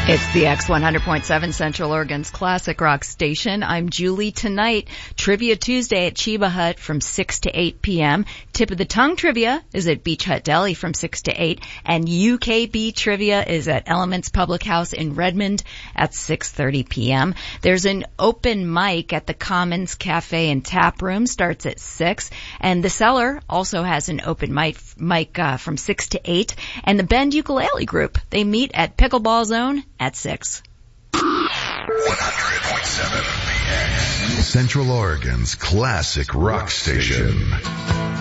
It's the X100.7 Central Oregon's classic rock station. I'm Julie. Tonight, Trivia Tuesday at Chiba Hut from 6 to 8 p.m. Tip of the Tongue Trivia is at Beach Hut Deli from 6 to 8. And UKB Trivia is at Elements Public House in Redmond at 6:30 p.m. There's an open mic at the Commons Cafe and Tap Room, starts at 6. And the Cellar also has an open mic from 6 to 8. And the Bend Ukulele Group, they meet at Pickleball Zone at 6. 100.7 Central Oregon's classic rock station.